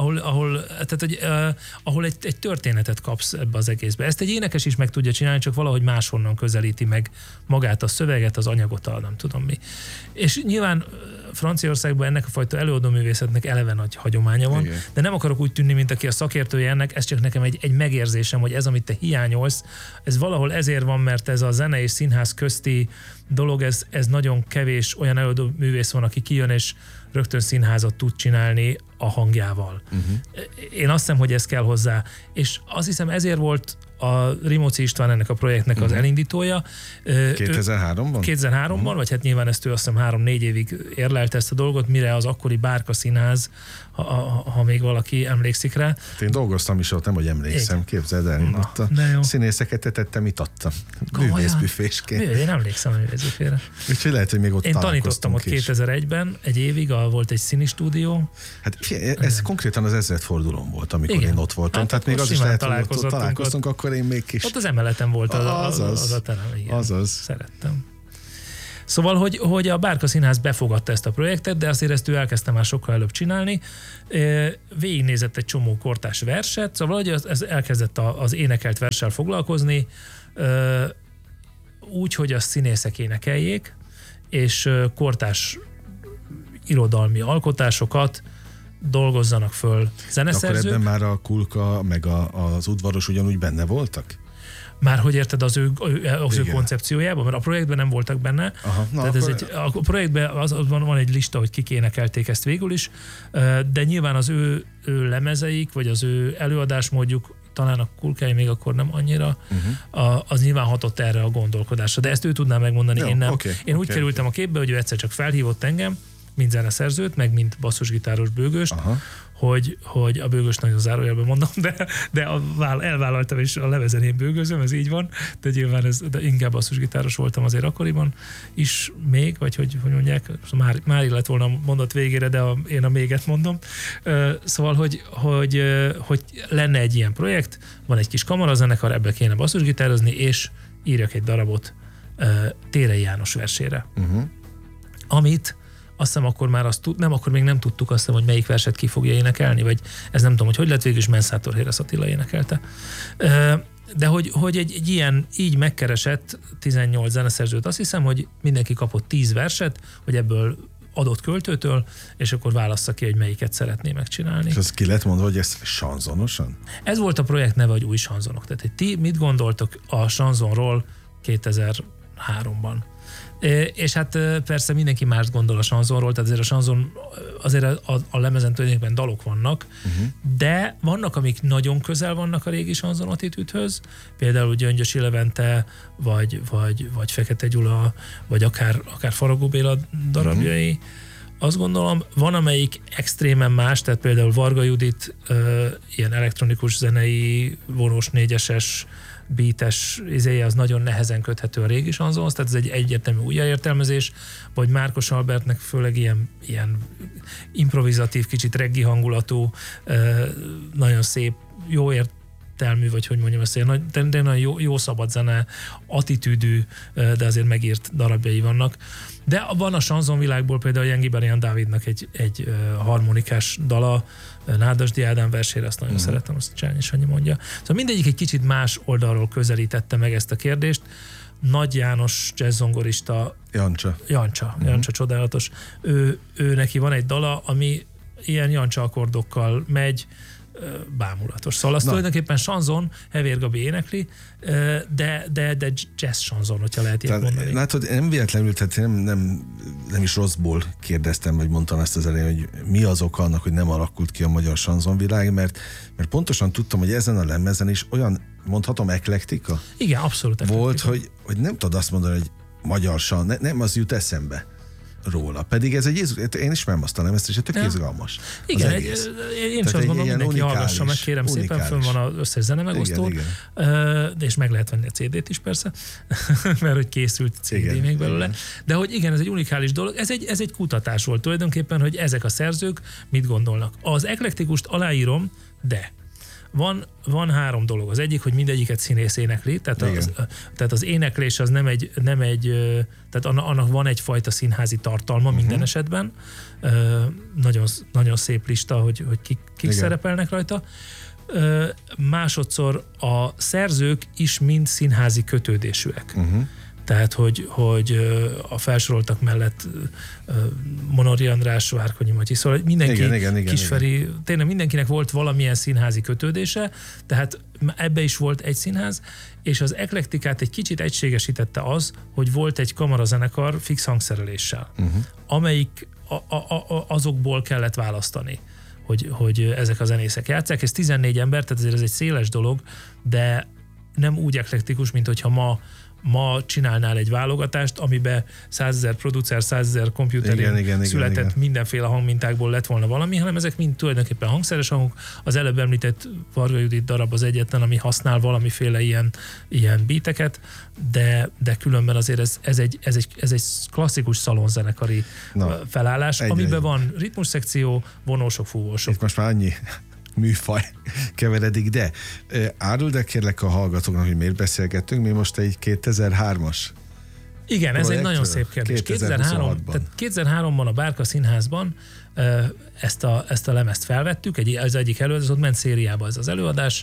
ahol egy történetet kapsz ebbe az egészbe. Ezt egy énekes is meg tudja csinálni, csak valahogy máshonnan közelíti meg magát a szöveget, az anyagot, nem tudom mi. És nyilván Franciaországban ennek a fajta előadóművészetnek eleve nagy hagyománya van, igen. De nem akarok úgy tűnni, mint aki a szakértője ennek, ez csak nekem egy megérzésem, hogy ez, amit te hiányolsz, ez valahol ezért van, mert ez a zene és színház közti dolog, ez nagyon kevés olyan előadóművész van, aki kijön és rögtön színházat tud csinálni a hangjával. Én azt hiszem, hogy ez kell hozzá. És azt hiszem, ezért volt a Rimóci István ennek a projektnek az elindítója. 2003-ban? 2003-ban, vagy hát nyilván ezt ő azt hiszem 3-4 évig érlelte ezt a dolgot, mire az akkori Bárka Színház, ha még valaki emlékszik rá. Én dolgoztam is ott, nem hogy emlékszem, képzeld el, ott a színészeket etettem, itattam. Művészbüfésként. Én emlékszem a művészbüfére. Úgyhogy lehet, hogy még ott én tanítottam ott 2001-ben, egy évig, volt egy színi stúdió. Hát ez konkrétan az ezredfordulón volt, amikor én ott voltam. Hát tehát még az is lehet, hogy ott találkoztunk, akkor én még kis... Ott az emeleten volt az a terem. Azaz. Szerettem. Szóval, hogy a Bárka Színház befogadta ezt a projektet, de azért ezt ő elkezdte már sokkal előbb csinálni. Végignézett egy csomó kortárs verset, szóval hogy ez elkezdett az énekelt verssel foglalkozni, úgy, hogy a színészek énekeljék, és kortárs irodalmi alkotásokat dolgozzanak föl zeneszerzők. De akkor ebben már a Kulka meg az udvaros ugyanúgy benne voltak? Már hogy érted az ő koncepciójában? Mert a projektben nem voltak benne. Tehát a projektben van egy lista, hogy kik énekelték ezt végül is, de nyilván az ő lemezeik, vagy az ő előadásmódjuk, talán a Kulkái még akkor nem annyira, az nyilván hatott erre a gondolkodásra. De ezt ő tudná megmondani, én nem. Én úgy kerültem a képbe, hogy ő egyszer csak felhívott engem, mint zeneszerzőt, meg mint basszusgitáros bőgőst, hogy a bőgőst nagyon zárójelben mondom, de elvállaltam, és a lemezen én bőgőzöm, ez így van, de nyilván de inkább basszusgitáros voltam azért akkoriban is még, vagy hogy mondják, már illet volna a mondat végére, de én a méget mondom. Szóval, hogy lenne egy ilyen projekt, van egy kis kamarazenekar, ebbe kéne basszusgitározni, és írjak egy darabot Térei János versére. Amit azt hiszem akkor már akkor még nem tudtuk azt hiszem, hogy melyik verset ki fogja énekelni, vagy ez nem tudom, hogy lett végül is Menszátor Hérasz Attila énekelte. De hogy egy ilyen így megkeresett 18 zeneszerzőt, azt hiszem, hogy mindenki kapott 10 verset, hogy ebből adott költőtől, és akkor válassza ki, hogy melyiket szeretné megcsinálni. És az ki lett mondva, hogy ez sanzonosan? Ez volt a projekt neve, hogy Új Sanzonok. Tehát, hogy ti mit gondoltok a sanzonról 2003-ban? És hát persze mindenki mást gondol a sanzonról, tehát azért a sanzon, azért a lemezen tulajdonképpen dalok vannak, de vannak, amik nagyon közel vannak a régi sanzon attitűdhöz, például Gyöngyösi Levente, vagy Fekete Gyula, vagy akár Faragó Béla darabjai. Azt gondolom, van amelyik extrémen más, tehát például Varga Judit ilyen elektronikus zenei, vonós négyeses, beates izéje az nagyon nehezen köthető a régi sanzonhoz, tehát ez egy egyértelmű újjáértelmezés, vagy Márkos Albertnek főleg ilyen improvizatív, kicsit reggi hangulatú, nagyon szép, jó értelmű, vagy hogy mondjam ezt, de nagyon jó szabad zene, attitűdű, de azért megírt darabjai vannak. De van a sanzonvilágból például Jengi Berian Dávidnak egy harmonikás dala, Nádasdy Ádám versére, azt nagyon szeretem, azt Csányi Sanyi mondja. Szóval mindegyik egy kicsit más oldalról közelítette meg ezt a kérdést. Nagy János jazzzongorista, Jancsa, csodálatos. Ő neki van egy dala, ami ilyen Jancsa akkordokkal megy, bámulatos. Szóval az tulajdonképpen sanzon, Hevér Gabi énekli, de jazz sanzon, hogyha lehet ilyet mondani. Látod, nem véletlenül, tehát nem is rosszból kérdeztem, vagy mondtam ezt az elején, hogy mi az oka annak, hogy nem alakult ki a magyar sanzonvilág, mert pontosan tudtam, hogy ezen a lemezen is olyan, mondhatom, eklektika? Igen, abszolút eklektika. Volt, hogy nem tudod azt mondani, hogy magyar sanzon, nem az jut eszembe róla. Pedig ez én ismerem azt a lemezt, és tök izgalmas. Igen, én is azt gondolom, mindenki hallgassa meg, kérem szépen, fönn van az összes zenemegosztó, és meg lehet venni a CD-t is persze, mert hogy készült CD még belőle. De hogy igen, ez egy unikális dolog, ez egy kutatás volt tulajdonképpen, hogy ezek a szerzők mit gondolnak. Az eklektikust aláírom, de van 3 dolog. Az egyik, hogy mindegyiket színész énekli, tehát az éneklés az nem egy tehát annak van egyfajta színházi tartalma minden esetben. Nagyon, nagyon szép lista, hogy kik szerepelnek rajta. Másodszor a szerzők is mind színházi kötődésűek. Tehát, hogy a felsoroltak mellett Monori András, Várkonyi Matyi, szóval mindenki, Kisferi, tényleg mindenkinek volt valamilyen színházi kötődése, tehát ebbe is volt egy színház, és az eklektikát egy kicsit egységesítette az, hogy volt egy kamarazenekar fix hangszereléssel, amelyik azokból kellett választani, hogy ezek a zenészek játsszák. Ez 14 ember, tehát ezért ez egy széles dolog, de nem úgy eklektikus, mint hogyha ma csinálnál egy válogatást, amiben 100 000 producer, 100 000 komputerén született mindenféle hangmintákból lett volna valami, hanem ezek mind tulajdonképpen hangszeres hangok. Az előbb említett Varga Judit darab az egyetlen, ami használ valamiféle ilyen beateket, de különben azért ez egy klasszikus szalonzenekari felállás, amiben van ritmusszekció, vonósok, fúvósok. Itt most már annyi műfaj keveredik, de áruld el kérlek a hallgatóknak, hogy miért beszélgettünk, mi most egy 2003-as Igen, ez egy nagyon szép kérdés. 2003-ban a Bárka Színházban ezt a lemezt felvettük, az egyik előadás, ott ment szériába ez az előadás,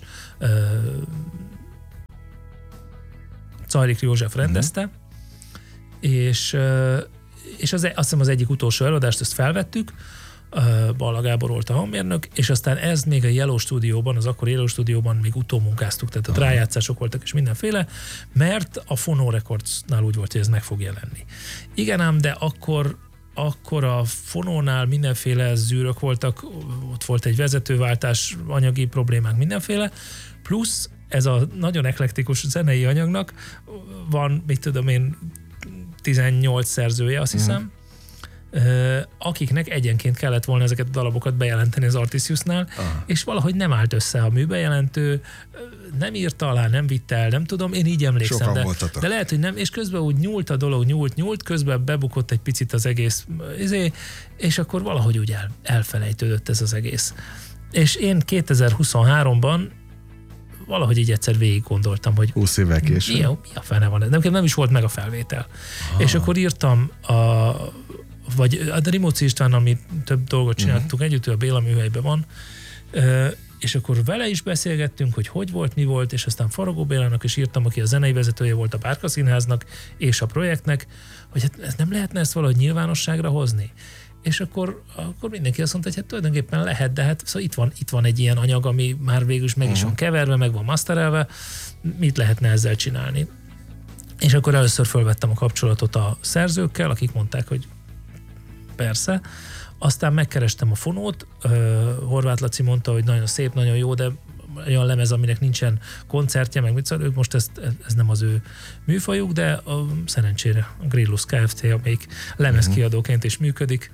Czajlik József rendezte, és azt hiszem az egyik utolsó előadást ezt felvettük, Balla Gábor volt a hangmérnök, és aztán ez még a Yellow Stúdióban, az akkori Yellow Stúdióban még utómunkáztuk, tehát a rájátszások voltak és mindenféle, mert a Phono Recordsnál úgy volt, hogy ez meg fog jelenni. Igen ám, de akkor a Fonónál mindenféle zűrök voltak, ott volt egy vezetőváltás, anyagi problémák, mindenféle, plusz ez a nagyon eklektikus zenei anyagnak van, mit tudom én, 18 szerzője, azt hiszem, akiknek egyenként kellett volna ezeket a darabokat bejelenteni az Artisiusnál, és valahogy nem állt össze a műbejelentő, nem írta alá, nem vitte el, nem tudom, én így emlékszem, de lehet, hogy nem, és közben úgy nyúlt a dolog, nyúlt, közben bebukott egy picit az egész, és akkor valahogy úgy elfelejtődött ez az egész. És én 2023-ban valahogy így egyszer végig gondoltam, hogy 20 évvel később. Mi a fene van ez? Nem is volt meg a felvétel. És akkor írtam vagy a Rimóci Istvánnal mi több dolgot csináltunk együtt, ő a Béla műhelyben van, és akkor vele is beszélgettünk, hogy volt, mi volt, és aztán Faragó Bélának is írtam, aki a zenei vezetője volt a Bárka Színháznak és a projektnek, hogy hát ez nem lehetne ezt valahogy nyilvánosságra hozni. És akkor mindenki azt mondta, hogy hát tulajdonképpen lehet, de hát szóval itt van egy ilyen anyag, ami már végül is meg is van keverve, meg van masterelve, mit lehetne ezzel csinálni. És akkor először fölvettem a kapcsolatot a szerzőkkel, akik mondták, hogy persze. Aztán megkerestem a Fonót, Horváth Laci mondta, hogy nagyon szép, nagyon jó, de olyan lemez, aminek nincsen koncertje, meg mit szóval, ők most ez nem az ő műfajuk, de szerencsére a Grillus Kft., amelyik lemezkiadóként is működik,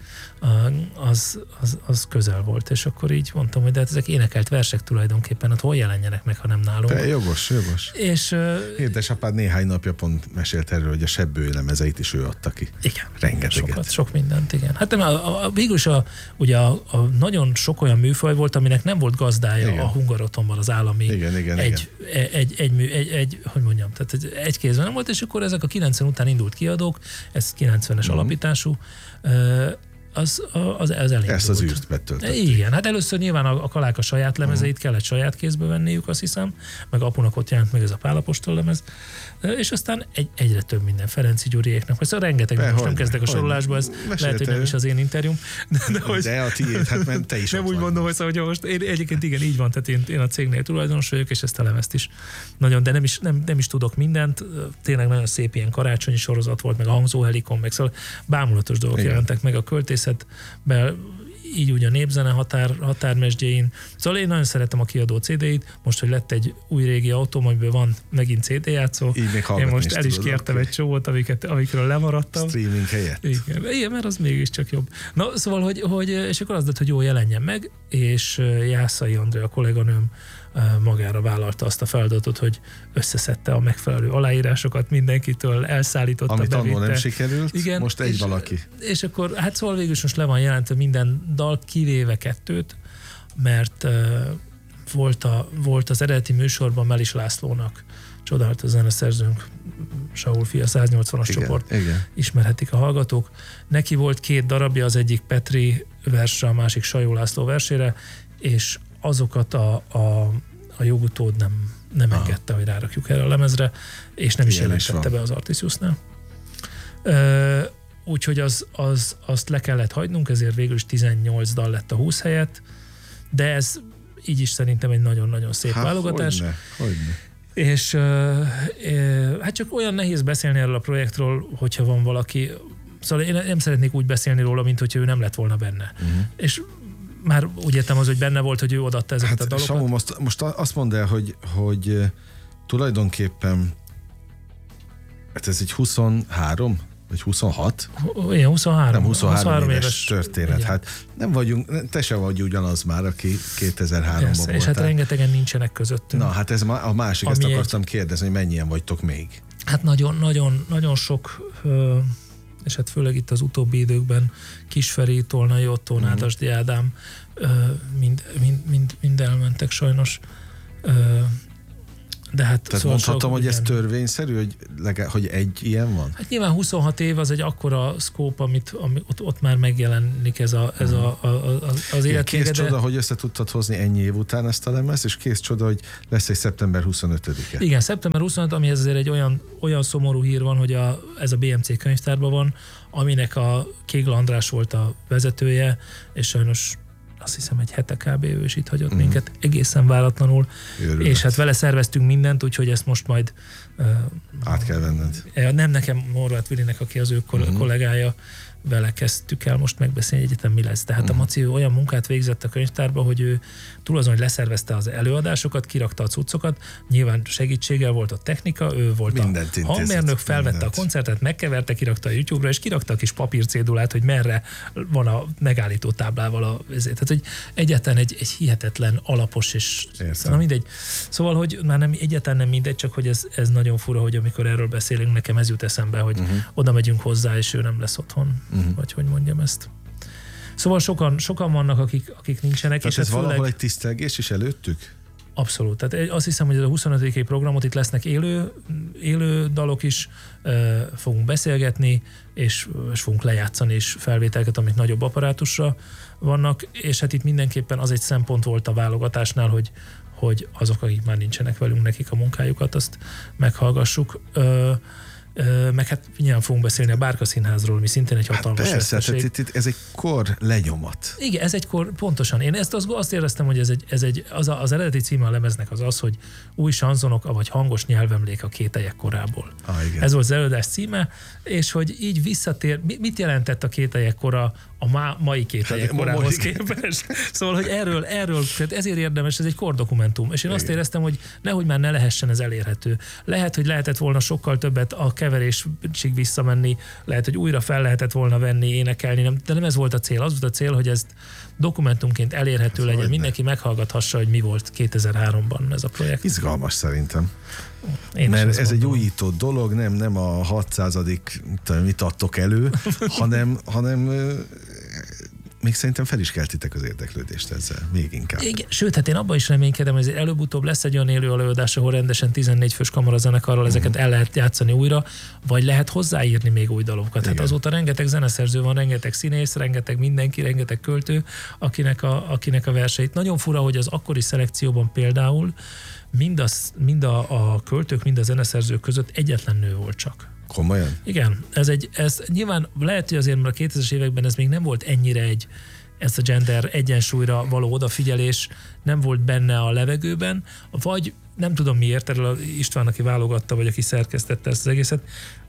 az közel volt, és akkor így mondtam, hogy de hát ezek énekelt versek tulajdonképpen, hát hol jelenjenek meg, ha nem nálunk. De jogos. És édesapád néhány napja pont mesélt erről, hogy a Sebbő lemezeit is ő adta ki. Igen. Rengeteget. Sok mindent, igen. Hát végülis ugye nagyon sok olyan műfaj volt, aminek nem volt gazdája, igen. A Hungarotonban az állami hogy mondjam, tehát egy kézben nem volt, és akkor ezek a 90 után indult kiadók, ez 90-es alapítású, az elindult. Ezt az űrt betöltötték. Igen, hát először nyilván a Kaláka saját lemezeit kellett saját kézbe venniük, azt hiszem, meg apunak ott jelent meg ez a Pál apostol lemez, és aztán egyre több minden Ferenci Gyuriéknak, vagy szóval rengeteg, most nem kezdek a sorolásba, ez lehet, hogy nem is az én interjúm. De a tiéd, hát mert te is. Nem úgy mondom, hogy most én egyébként igen, így van, tehát én a cégnél tulajdonos vagyok, és ezt a lemezt is nagyon, de nem is tudok mindent, tényleg nagyon szép ilyen karácsonyi sorozat volt, meg a Hangzóhelikon, meg szóval bámulatos dolgok jelentek meg a költészetben, így úgy a Népzene határmesdjéin. Szóval én nagyon szeretem a kiadó CD-it, most, hogy lett egy új régi autóm, amiből van megint CD játszó. Én most el is kértem egy csomót, amikről lemaradtam. Streaming helyett. Igen, mert az mégiscsak jobb. Na, szóval, hogy és akkor az lett, hogy jó, jelenjen meg, és Jászai Andrea, a kolléganőm magára vállalta azt a feladatot, hogy összeszedte a megfelelő aláírásokat mindenkitől, elszállította, amit bevitte. annól nem sikerült, igen, most egy valaki. És akkor, hát szóval végül most le van jelentve minden dal, kivéve 2, mert volt az eredeti műsorban Melis Lászlónak, csodálatos zeneszerzőnk, Saul fia, 180-as csoport, igen. Ismerhetik a hallgatók. Neki volt 2 darabja, az egyik Petri versre, a másik Sajó László versére, és azokat a jogutód nem engedte, hogy rárakjuk erre a lemezre, és nem is jelentette be az Artisiusnál. Úgyhogy azt le kellett hagynunk, ezért végül is 18 dal lett a 20 helyett, de ez így is szerintem egy nagyon-nagyon szép válogatás. Hogyne. És hát csak olyan nehéz beszélni erről a projektről, hogyha van valaki, szóval én nem szeretnék úgy beszélni róla, mint hogyha ő nem lett volna benne. És már úgy értem az, hogy benne volt, hogy ő odaadta ezeket a dalokat. Samu, most azt mondd el, hogy tulajdonképpen hát ez egy 23 vagy 26? Igen, 23. Nem, 23 éves történet. Igen. Hát nem vagyunk, te se vagy ugyanaz már, aki 2003-ban voltál. És hát rengetegen nincsenek közöttünk. Na, hát ez a másik, ezt akartam kérdezni, hogy mennyien vagytok még? Hát nagyon sok, és hát főleg itt az utóbbi időkben Kisferi, Tolnai Ottó, Nádasdy Ádám mind elmentek sajnos. De hát tehát szóval mondhatom, hogy ez törvényszerű, hogy egy ilyen van? Hát nyilván 26 év az egy akkora szkóp, amit ott már megjelenik az életvége. Kész csoda, hogy össze tudtad hozni ennyi év után ezt a lemezt, és kész csoda, hogy lesz egy szeptember 25-e. Igen, szeptember 25, amihez azért egy olyan szomorú hír van, hogy ez a BMC könyvtárban van, aminek a Kégla András volt a vezetője, és sajnos azt hiszem egy hete kb. Ő is itt hagyott minket, egészen váratlanul, Őrület. és hát vele szerveztünk mindent, úgyhogy ezt most majd át kell venned. Nem nekem, Horváth Vilinek, aki az ő kollégája, vele kezdtük el most megbeszélni, egyetem mi lesz. Tehát a Maci olyan munkát végzett a könyvtárba, hogy ő túl azon, hogy leszervezte az előadásokat, kirakta a cuccokat, nyilván segítséggel volt a technika, ő volt mindent a hangmérnök, felvette a koncertet, megkeverte, kirakta a YouTube-ra, és kirakta a kis papírcédulát, hogy merre van a megállító táblával tehát, hogy egyáltalán egy hihetetlen alapos, és na mindegy. Szóval, hogy már nem, egyáltalán nem mindegy, csak hogy ez nagyon fura, hogy amikor erről beszélünk, nekem ez jut eszembe, hogy oda megyünk hozzá, és ő nem lesz otthon. Vagy hogy mondjam ezt. Szóval sokan vannak, akik nincsenek. Tehát és ez valahol egy tisztelgés is előttük? Abszolút. Tehát azt hiszem, hogy ez a 25. programot itt lesznek élő dalok is, fogunk beszélgetni, és fogunk lejátszani is felvételket, amik nagyobb apparátusra vannak, és hát itt mindenképpen az egy szempont volt a válogatásnál, hogy azok, akik már nincsenek velünk, nekik a munkájukat, azt meghallgassuk. Meg hát nyilván fogunk beszélni a Bárka Színházról, ami szintén egy hatalmas veszteség. Ez egy kor lenyomat. Igen, ez egy kor, pontosan. Én azt éreztem, hogy az eredeti címe a lemeznek az, hogy új sanzonok, vagy hangos nyelvemlék a kételyek korából. Ez volt az előadás címe, és hogy így visszatér, mit jelentett a kételyek kora a mai kételyek korához képest? Szóval, hogy erről, tehát ezért érdemes, ez egy kordokumentum. És én azt éreztem, hogy nehogy már ne lehessen ez elérhető. Lehet, hogy lehetett volna sokkal többet a keverésig visszamenni, lehet, hogy újra fel lehetett volna venni, énekelni, de nem ez volt a cél. Az volt a cél, hogy ez dokumentumként elérhető legyen, mindenki meghallgathassa, hogy mi volt 2003-ban ez a projekt. Izgalmas szerintem. Mert ez egy újító dolog, nem a 600. mit adtok elő, hanem még szerintem fel is keltitek az érdeklődést ezzel, még inkább. Igen, sőt, hát én abban is reménykedem, hogy előbb-utóbb lesz egy olyan élő előadás, ahol rendesen 14 fős kamarazenekarral ezeket el lehet játszani újra, vagy lehet hozzáírni még új dalokat. Hát azóta rengeteg zeneszerző van, rengeteg színész, rengeteg mindenki, rengeteg költő, akinek a verseit. Nagyon fura, hogy az akkori szelekcióban például mind a költők, mind a zeneszerzők között egyetlen nő volt csak. Komolyan? Igen, ez nyilván lehet, hogy azért, mert a 2000-es években ez még nem volt ennyire ez a gender egyensúlyra való odafigyelés nem volt benne a levegőben, vagy nem tudom miért, erről István, aki válogatta, vagy aki szerkesztette ezt az egészet,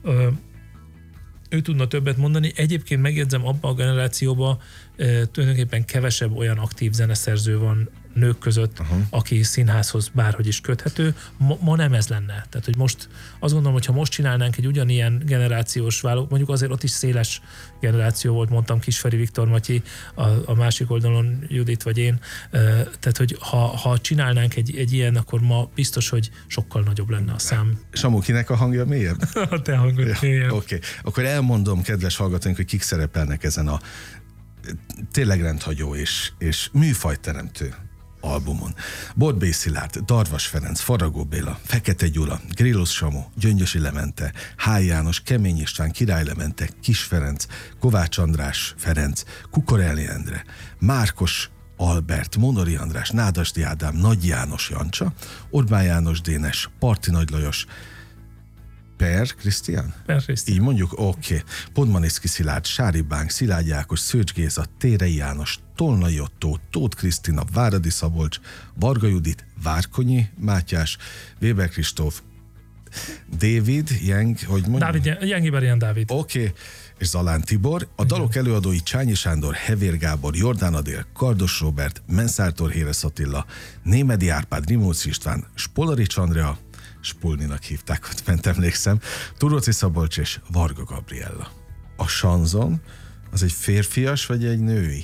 ő tudna többet mondani. Egyébként megjegyzem, abban a generációban tulajdonképpen kevesebb olyan aktív zeneszerző van nők között, aki színházhoz bárhogy is köthető. Ma nem ez lenne. Tehát, hogy most azt gondolom, hogy ha most csinálnánk egy ugyanilyen generációs mondjuk azért ott is széles generáció volt, mondtam, Kisferi Viktor Matyi, a másik oldalon Judit vagy én. Tehát, hogy ha csinálnánk egy ilyen, akkor ma biztos, hogy sokkal nagyobb lenne a szám. Samu, kinek a hangja mélyebb? A te hangod mélyebb. Oké. Akkor elmondom, kedves hallgatóink, hogy kik szerepelnek ezen a tényleg rendhagyó és műfajteremtő albumon. Botbély Szilárd, Darvas Ferenc, Faragó Béla, Fekete Gyula, Grélos Samu, Gyöngyösi Lemente, Hály János, Kemény István, Király Lemente, Kis Ferenc, Kovács András Ferenc, Kukorelli Endre, Márkos Albert, Monori András, Nádasdy Ádám, Nagy János Jancsa, Orbán János Dénes, Parti Nagy Lajos, Per Krisztián? Így mondjuk? Oké. Podmaniszki Szilárd, Sári Bánk, Szilágy Ákos, Szőcs Géza, Térei János, Tolnai Ottó, Tóth Krisztina, Váradi Szabolcs, Varga Judit, Várkonyi Mátyás, Weber Kristóf, David, hogy mondjam? Jengiberian Dávid. Oké. És Zalán Tibor. A dalok előadói Csányi Sándor, Hevér Gábor, Jordán Adél, Kardos Róbert, Menszártor Héres Attila, Némedi Árpád, Rimóci István, Spolarics Andrea, Spulninak hívták, ott ment, emlékszem, Turóci Szabolcs és Varga Gabriella. A sanzon az egy férfias vagy egy női?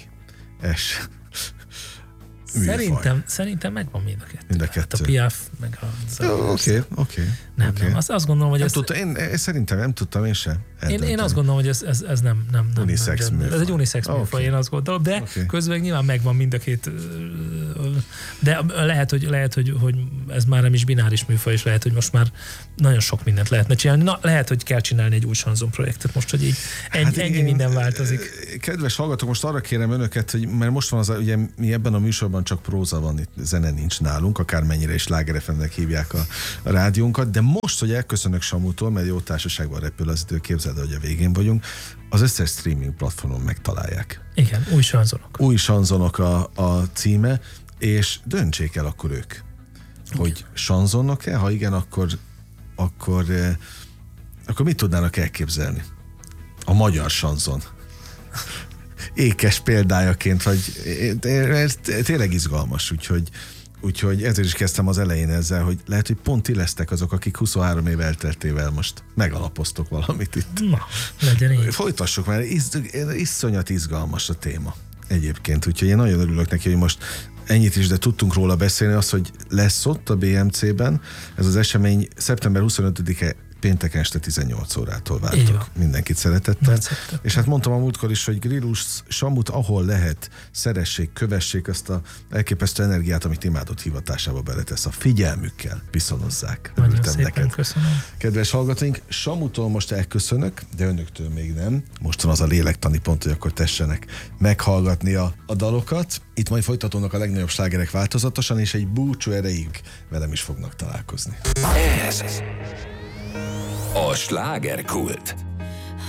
Szerintem megvan mind a kettő. Mind a kettő. Hát a Piaf, meg a... Oké. Nem, azt gondolom, hogy szerintem nem tudtam én sem. Én azt gondolom, hogy ez nem unisex műfaj. Ez egy unisex műfaj, én azt gondolom, de közben nyilván megvan mind a két, de lehet, hogy ez már nem is bináris műfaj, és lehet, hogy most már nagyon sok mindent lehetne csinálni. Lehet, hogy kell csinálni egy új sanzon projektet most, hogy így ennyi minden változik. Kedves hallgatók, most arra kérem önöket, hogy mert most van ugye mi ebben a műsorban csak próza van, itt zene nincs nálunk, akármennyire is Sláger FM-nek hívják a rádiónkat, de most, hogy elköszönök Samutól, mert jó társaságban repül az idő, képzeld, hogy a végén vagyunk, az összes streaming platformon megtalálják. Igen, új sanzonok. Új sanzonok a címe, és döntsék el akkor ők, hogy sanzonok-e, ha igen, akkor mit tudnának elképzelni? A magyar sanzon. Ékes példájaként, vagy tényleg izgalmas, úgyhogy ezért is kezdtem az elején ezzel, hogy lehet, hogy pont ti lesztek azok, akik 23 év elteltével most megalapoztok valamit itt. Na, legyen így. Folytassuk, mert iszonyat izgalmas a téma egyébként, úgyhogy én nagyon örülök neki, hogy most ennyit is, de tudtunk róla beszélni, az, hogy lesz ott a BMC-ben, ez az esemény szeptember 25-e pénteken este 18 órától vártok mindenkit szeretettel. És hát mondtam a múltkor is, hogy Grillus Samut, ahol lehet, szeressék, kövessék azt a elképesztő energiát, amit imádott hivatásába beletesz. A figyelmükkel viszonozzák. Nagyon szépen köszönöm. Kedves hallgatóink, Samutól most elköszönök, de önöktől még nem. Most van az a lélektani pont, hogy akkor tessenek meghallgatni a dalokat. Itt majd folytatódnak a legnagyobb slágerek változatosan, és egy búcsú erejéig velem is fognak találkozni. Ez a Slágerkult.